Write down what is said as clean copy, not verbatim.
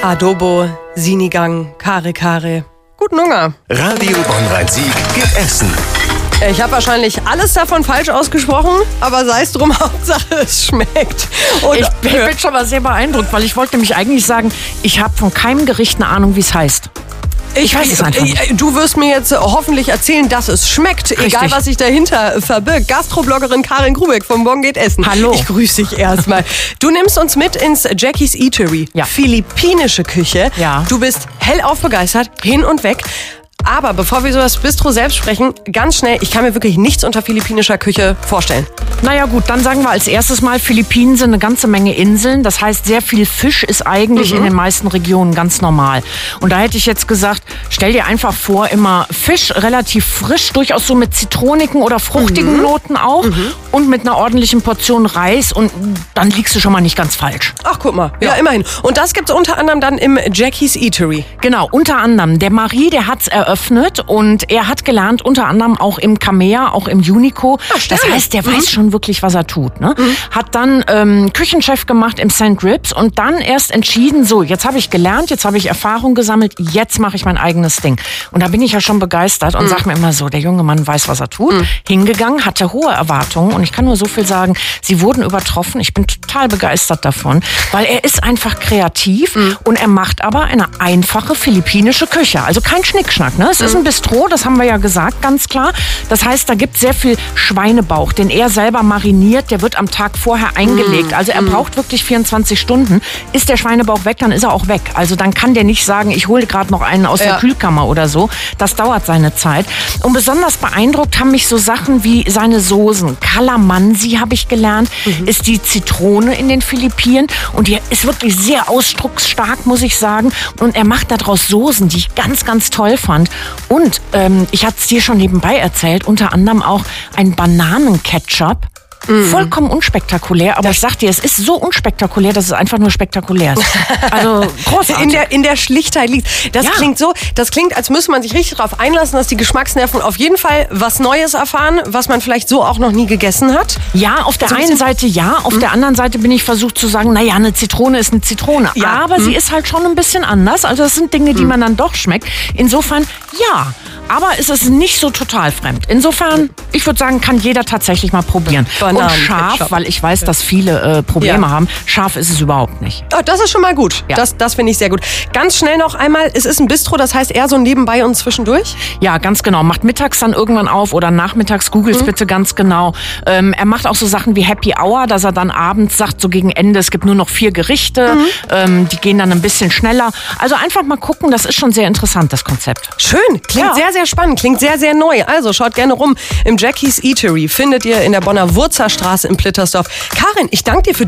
Adobo, Sinigang, Kare Kare. Guten Hunger. Radio Bonn-Rhein-Sieg gibt Essen. Ich habe wahrscheinlich alles davon falsch ausgesprochen, aber sei es drum, Hauptsache es schmeckt. Und Ich bin schon mal sehr beeindruckt, weil ich wollte nämlich eigentlich sagen, ich habe von keinem Gericht eine Ahnung, wie es heißt. Ich weiß es einfach nicht. Du wirst mir jetzt hoffentlich erzählen, dass es schmeckt, egal was sich dahinter verbirgt. Gastrobloggerin Karin Grubeck vom Bonn geht Essen. Hallo. Ich grüße dich erstmal. Du nimmst uns mit ins Jackies Eatery. Ja. Philippinische Küche. Ja. Du bist hellauf begeistert, hin und weg. Aber bevor wir so das Bistro selbst sprechen, ganz schnell, ich kann mir wirklich nichts unter philippinischer Küche vorstellen. Naja gut, dann sagen wir als erstes mal, Philippinen sind eine ganze Menge Inseln. Das heißt, sehr viel Fisch ist eigentlich in den meisten Regionen ganz normal. Und da hätte ich jetzt gesagt, stell dir einfach vor, immer Fisch relativ frisch, durchaus so mit zitronigen oder fruchtigen Noten auch und mit einer ordentlichen Portion Reis und dann liegst du schon mal nicht ganz falsch. Ach, guck mal. Ja, immerhin. Und das gibt's unter anderem dann im Jackies Eatery. Genau, unter anderem. Der Marie, der hat's eröffnet und er hat gelernt, unter anderem auch im Kamea, auch im Unico. Das heißt, der weiß schon wirklich, was er tut. Ne? Hat dann Küchenchef gemacht im St. Ribs und dann erst entschieden, so, jetzt habe ich gelernt, jetzt habe ich Erfahrung gesammelt, jetzt mache ich mein eigenes Ding. Und da bin ich ja schon begeistert und sag mir immer so, der junge Mann weiß, was er tut. Hingegangen, hatte hohe Erwartungen und ich kann nur so viel sagen, sie wurden übertroffen. Ich bin total begeistert davon, weil er ist einfach kreativ und er macht aber eine einfache philippinische Küche. Also kein Schnickschnack. Ne? Es ist ein Bistro, das haben wir ja gesagt, ganz klar. Das heißt, da gibt es sehr viel Schweinebauch, den er selber mariniert. Der wird am Tag vorher eingelegt. Also er braucht wirklich 24 Stunden. Ist der Schweinebauch weg, dann ist er auch weg. Also dann kann der nicht sagen, ich hole gerade noch einen aus der Kühlkammer oder so. Das dauert seine Zeit. Und besonders beeindruckt haben mich so Sachen wie seine Soßen. Calamansi habe ich gelernt, ist die Zitrone in den Philippinen. Und die ist wirklich sehr ausdrucksstark, muss ich sagen. Und er macht daraus Soßen, die ich ganz, ganz toll fand. Und ich hatte es dir schon nebenbei erzählt, unter anderem auch ein Bananenketchup. Vollkommen unspektakulär, aber ich sag dir, es ist so unspektakulär, dass es einfach nur spektakulär ist. Also großartig. In der Schlichtheit liegt. Das klingt, als müsste man sich richtig darauf einlassen, dass die Geschmacksnerven auf jeden Fall was Neues erfahren, was man vielleicht so auch noch nie gegessen hat. Ja, auf der einen Seite ja, auf der anderen Seite bin ich versucht zu sagen, naja, eine Zitrone ist eine Zitrone. Ja. Aber sie ist halt schon ein bisschen anders. Also das sind Dinge, die man dann doch schmeckt. Insofern, ja. Aber es ist nicht so total fremd. Insofern, ich würde sagen, kann jeder tatsächlich mal probieren. Und scharf, weil ich weiß, dass viele Probleme haben. Scharf ist es überhaupt nicht. Oh, das ist schon mal gut. Ja. Das finde ich sehr gut. Ganz schnell noch einmal, es ist ein Bistro, das heißt eher so nebenbei und zwischendurch? Ja, ganz genau. Macht mittags dann irgendwann auf oder nachmittags, googles bitte ganz genau. Er macht auch so Sachen wie Happy Hour, dass er dann abends sagt, so gegen Ende, es gibt nur noch 4 Gerichte. Die gehen dann ein bisschen schneller. Also einfach mal gucken, das ist schon sehr interessant, das Konzept. Schön, klingt sehr, sehr spannend, klingt sehr, sehr neu. Also schaut gerne rum im Jackies Eatery. Findet ihr in der Bonner Wurzerstraße in Plittersdorf. Karin, ich danke dir für